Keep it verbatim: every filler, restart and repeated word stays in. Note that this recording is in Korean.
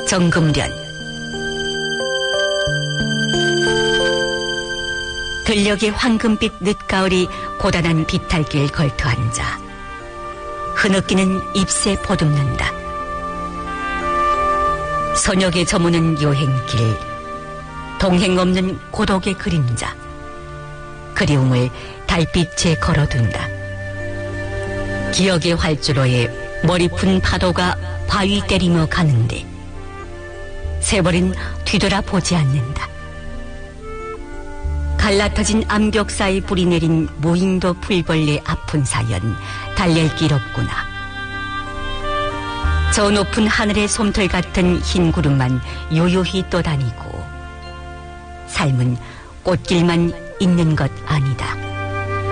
정금련. 들녘의 황금빛 늦가을이 고단한 비탈길 걸터 앉아 흐느끼는 잎새 보듬는다. 선역에 저무는 여행길, 동행 없는 고독의 그림자, 그리움을 달빛에 걸어둔다. 기억의 활주로에 머리푼 파도가 바위 때리며 가는데 세월은 뒤돌아보지 않는다. 갈라터진 암벽 사이 뿌리 내린 무인도 풀벌레 아픈 사연 달랠 길 없구나. 저 높은 하늘의 솜털 같은 흰 구름만 요요히 떠다니고 삶은 꽃길만 있는 것 아니다.